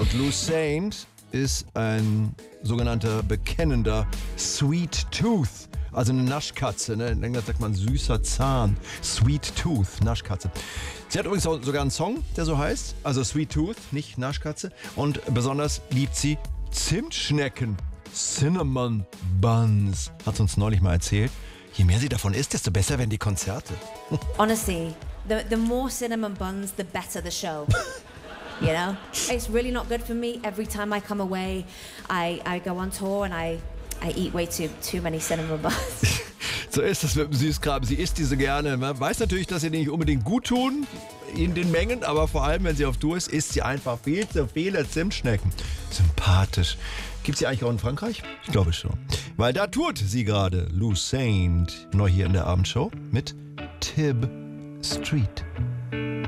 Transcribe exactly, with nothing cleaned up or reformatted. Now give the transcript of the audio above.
Und Lou Saint ist ein sogenannter bekennender Sweet Tooth. Also eine Naschkatze, ne? In England sagt man süßer Zahn. Sweet Tooth, Naschkatze. Sie hat übrigens auch sogar einen Song, der so heißt. Also Sweet Tooth, nicht Naschkatze. Und besonders liebt sie Zimtschnecken. Cinnamon Buns. Hat sie uns neulich mal erzählt. Je mehr sie davon isst, desto besser werden die Konzerte. Honestly, the, the more cinnamon buns, the better the show. You know? It's really not good for me. Every time I come away, I, I go on tour and I... I eat way too, too many cinnamon buns. So ist das mit dem Süßkram. Sie isst diese gerne. Man weiß natürlich, dass sie nicht unbedingt gut tun in den Mengen, aber vor allem, wenn sie auf Tour ist, isst sie einfach viel zu viele Zimtschnecken. Sympathisch. Gibt sie eigentlich auch in Frankreich? Ich glaube schon. Weil da tourt sie gerade. Lou Saint. Neu hier in der Abendshow mit Tib Street.